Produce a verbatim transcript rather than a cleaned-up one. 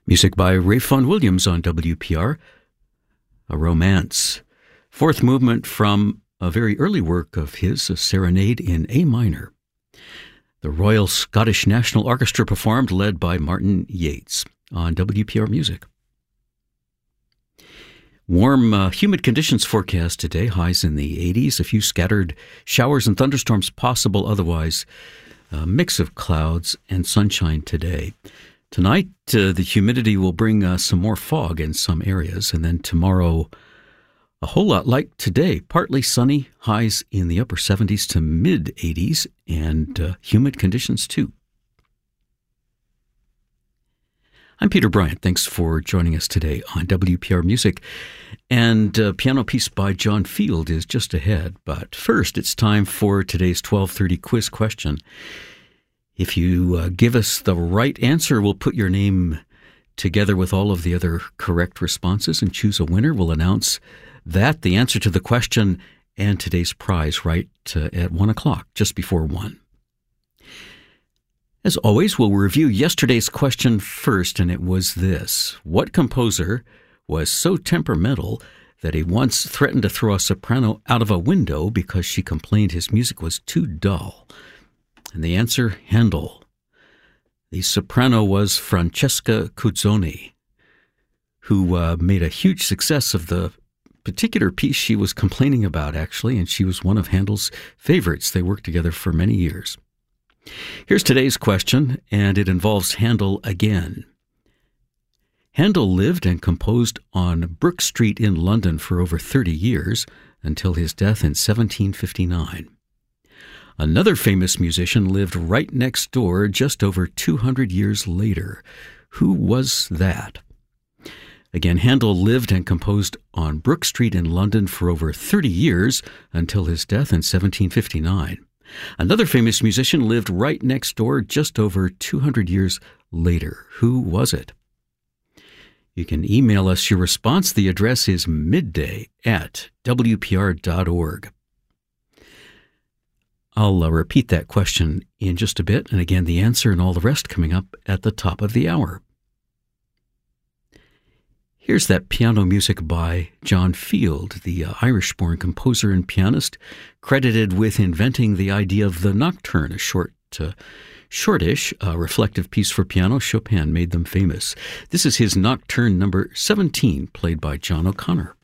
Music by Ralph Vaughan Williams on W P R, A Romance. Fourth movement from a very early work of his, a serenade in A minor. The Royal Scottish National Orchestra performed, led by Martin Yates, on W P R Music. Warm, uh, humid conditions forecast today, highs in the eighties, a few scattered showers and thunderstorms possible, otherwise a mix of clouds and sunshine today. Tonight, uh, the humidity will bring uh, some more fog in some areas, and then tomorrow, a whole lot like today, partly sunny, highs in the upper seventies to mid-eighties, and uh, humid conditions too. I'm Peter Bryant. Thanks for joining us today on W P R Music. And a piano piece by John Field is just ahead. But first, it's time for today's twelve thirty quiz question. If you uh, give us the right answer, we'll put your name together with all of the other correct responses and choose a winner. We'll announce that, the answer to the question, and today's prize right uh, at one o'clock, just before one. As always, we'll review yesterday's question first, and it was this. What composer was so temperamental that he once threatened to throw a soprano out of a window because she complained his music was too dull? And the answer, Handel. The soprano was Francesca Cuzzoni, who uh, made a huge success of the particular piece she was complaining about, actually, and she was one of Handel's favorites. They worked together for many years. Here's today's question, and it involves Handel again. Handel lived and composed on Brook Street in London for over thirty years, until his death in seventeen fifty-nine. Another famous musician lived right next door just over two hundred years later. Who was that? Again, Handel lived and composed on Brook Street in London for over thirty years until his death in seventeen fifty-nine. Another famous musician lived right next door just over two hundred years later. Who was it? You can email us your response. The address is midday at w p r dot org. I'll uh, repeat that question in just a bit, and again, the answer and all the rest coming up at the top of the hour. Here's that piano music by John Field, the uh, Irish-born composer and pianist, credited with inventing the idea of the nocturne, a short, uh, shortish, uh, reflective piece for piano. Chopin made them famous. This is his Nocturne number seventeen, played by John O'Connor.